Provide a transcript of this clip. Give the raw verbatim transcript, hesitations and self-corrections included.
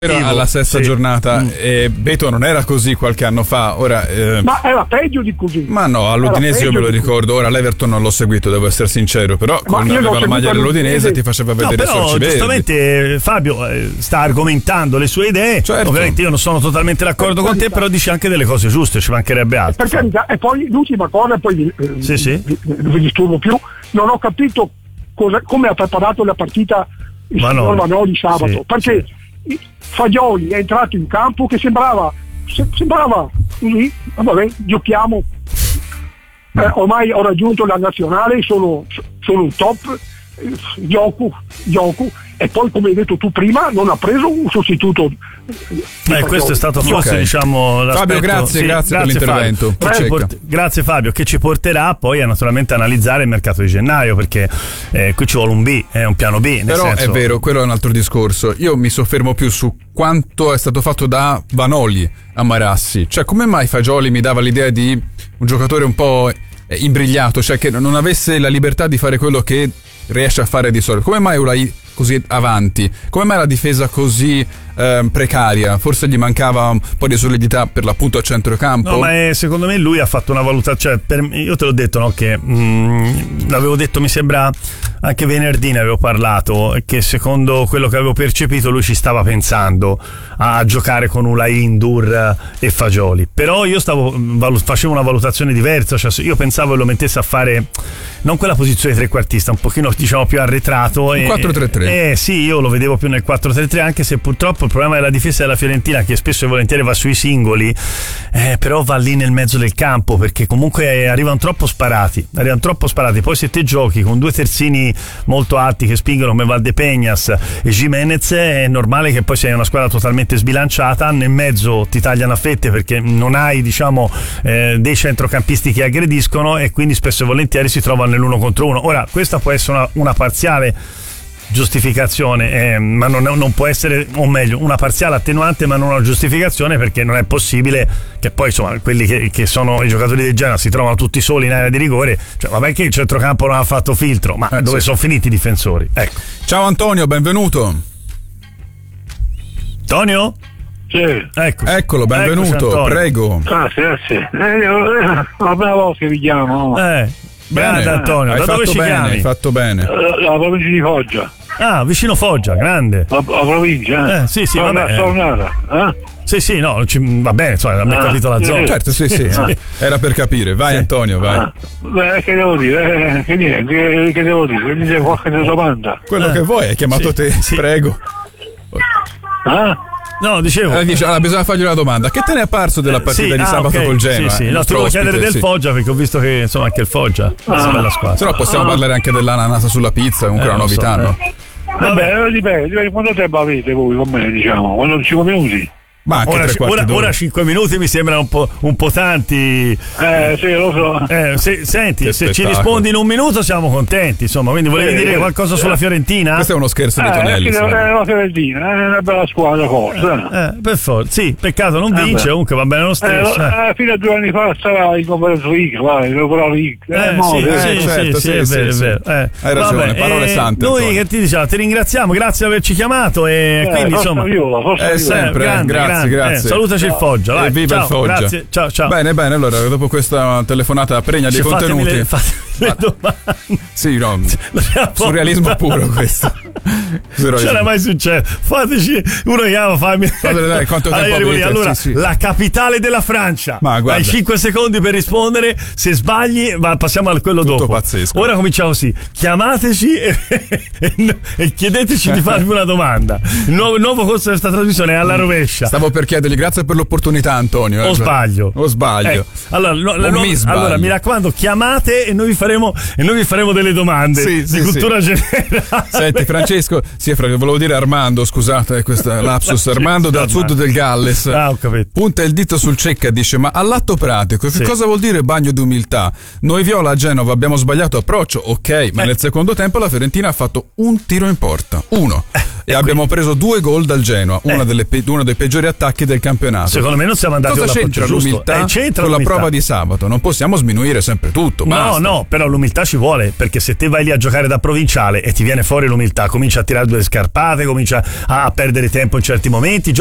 Era alla sesta sì. giornata mm. e Beto non era così qualche anno fa, ora eh... ma era peggio di così. Ma no, all'Udinese io me lo ricordo, ora l'Everton non l'ho seguito, devo essere sincero, però quando aveva la maglia dell'Udinese ti faceva vedere no, però giustamente Fabio eh, sta argomentando le sue idee, certo. Ovviamente io non sono totalmente d'accordo con te, però dice anche delle cose giuste, ci mancherebbe altro. Per carità, e poi l'ultima cosa, poi eh, sì, sì. non vi disturbo più, non ho capito cosa, come ha preparato la partita il signor Vanoli sabato, sì, perché sì. Fagioli è entrato in campo che sembrava se, sembrava lì, vabbè, giochiamo, eh, ormai ho raggiunto la nazionale, sono, sono un top, eh, gioco, gioco e poi come hai detto tu prima non ha preso un sostituto. Eh, questo è stato forse okay. diciamo Fabio, grazie, sì, grazie, grazie per l'intervento. Fabio. Port- grazie Fabio, che ci porterà poi a naturalmente analizzare il mercato di gennaio, perché eh, qui ci vuole un B, è eh, un piano B. Nel Però senso... è vero, quello è un altro discorso. Io mi soffermo più su quanto è stato fatto da Vanoli a Marassi. Cioè, come mai Fagioli mi dava l'idea di un giocatore un po' imbrigliato, cioè che non avesse la libertà di fare quello che riesce a fare di solito? Come mai Ulai così avanti? Come mai la difesa così eh, precaria? Forse gli mancava un po' di solidità per l'appunto a centrocampo? No, ma è, secondo me lui ha fatto una valutazione, cioè, per, io te l'ho detto, no, che mh, l'avevo detto, mi sembra anche venerdì ne avevo parlato, che secondo quello che avevo percepito lui ci stava pensando a, a giocare con Ulai, Ndur e Fagioli, però io stavo valut- facevo una valutazione diversa, cioè io pensavo che lo mettesse a fare non quella posizione di trequartista, un pochino diciamo più arretrato, e, quattro tre tre. Eh sì, io lo vedevo più nel quattro tre tre, anche se purtroppo il problema della difesa della Fiorentina, che spesso e volentieri va sui singoli, eh, però va lì nel mezzo del campo, perché comunque arrivano troppo sparati, arrivano troppo sparati. Poi se te giochi con due terzini molto alti che spingono come Valdepeñas e Gimenez, è normale che poi sia una squadra totalmente sbilanciata, nel mezzo ti tagliano a fette perché non hai diciamo eh, dei centrocampisti che aggrediscono, e quindi spesso e volentieri si trovano nell'uno contro uno. Ora questa può essere una, una parziale giustificazione, eh, ma non, non può essere, o meglio, una parziale attenuante ma non una giustificazione, perché non è possibile che poi insomma quelli che, che sono i giocatori del Genoa si trovano tutti soli in area di rigore, cioè vabbè che il centrocampo non ha fatto filtro, ma eh, dove sì. sono finiti i difensori? Ecco. Ciao Antonio, benvenuto. Antonio? Sì. Ecco. Eccolo, benvenuto, prego. Grazie, grazie. Eh, la prima volta che vi chiamo. Eh. Grande Antonio, hai da dove fatto ci bene, chiami? Hai fatto bene. La provincia di Foggia. Ah, vicino Foggia, grande. La, la provincia, eh? Eh, sì, sì, sono, vabbè. Sono nata, eh? Sì, sì, no, ci, va bene, insomma, abbiamo ah, capito la zona. Certo, sì, sì, sì. Era per capire. Vai, sì. Antonio, vai. Ah, beh, che devo dire? Eh, che niente, che, che devo dire? Che mi deve qualche domanda. Quello eh. che vuoi, hai chiamato sì, te, sì. prego. Ah? No, dicevo. Eh, dice, allora, bisogna fargli una domanda. Che te ne è apparso della partita sì, di ah, sabato okay. col Genoa? Sì, sì. No, ti volevo chiedere del sì. Foggia, perché ho visto che insomma anche il Foggia è una bella squadra. Se no possiamo ah. parlare anche dell'ananasa sulla pizza, comunque è eh, una novità, so, no? Eh. Vabbè, dipende, dipende quanto tempo avete voi con me, diciamo, quando cinque minuti. Ma anche ora, ora, ora cinque minuti mi sembrano un po', un po' tanti. Eh sì, lo so. Eh, se, senti, che se spettacolo. Ci rispondi in un minuto siamo contenti, insomma, quindi volevi eh, dire qualcosa eh, sulla Fiorentina? Questo è uno scherzo eh, di Tonelli. È la Fiorentina, è una bella squadra forza. Eh, eh, per forza, sì, peccato non eh, vince, beh. comunque va bene lo stesso. Eh, eh. Fino a due anni fa stava in conferenza League, vai, l'Europa League. Eh, eh, sì, eh, sì, certo, sì, sì, è vero, sì, è vero. Eh. Hai ragione, vabbè, parole eh, sante. Noi Antonio. che ti diciamo, ti ringraziamo, grazie di averci chiamato e eh, quindi insomma. Viola, eh, sempre, grande, grazie, grande. grazie. Eh, salutaci il Foggia, vai. E viva ciao, il Foggia. Grazie, ciao, ciao. Bene, bene, allora dopo questa telefonata pregna di cioè, contenuti. Le, le domande. Sì, no, surrealismo puro questo. Non c'era mai successo. Fateci uno chiama, fammi. Vabbè, dai, quanto tempo allora, avete? allora sì, sì. La capitale della Francia. Ma guarda, hai cinque secondi per rispondere. Se sbagli, ma passiamo a quello tutto dopo. Pazzesco. Ora cominciamo così. Chiamateci e, e, e chiedeteci di farvi una domanda. Il nuovo, il nuovo corso di questa trasmissione è alla rovescia. Stavo per chiedergli grazie per l'opportunità, Antonio. O eh, sbaglio. O sbaglio. Eh, allora, no, no, no, mi allora, mi raccomando, chiamate e noi vi faremo, e noi vi faremo delle domande sì, di sì, cultura sì. generale. Senti, Francesco, sì, volevo dire Armando, scusate questa lapsus. Armando dal sud del Galles. Ah, ho capito. Punta il dito sul cecca e dice: ma all'atto pratico, che sì. cosa vuol dire bagno d'umiltà? Noi Viola a Genova abbiamo sbagliato approccio, ok, ma eh. nel secondo tempo la Fiorentina ha fatto un tiro in porta. Uno. Eh. e, e abbiamo preso due gol dal Genoa, eh. una delle pe- uno dei peggiori attacchi del campionato. Secondo me non siamo andati Cosa c'entra l'umiltà eh, c'entra con l'umiltà. La prova di sabato? Non possiamo sminuire sempre tutto. Basta. No, no, però l'umiltà ci vuole, perché se te vai lì a giocare da provinciale e ti viene fuori l'umiltà, comincia a tirare due scarpate, comincia a perdere tempo in certi momenti,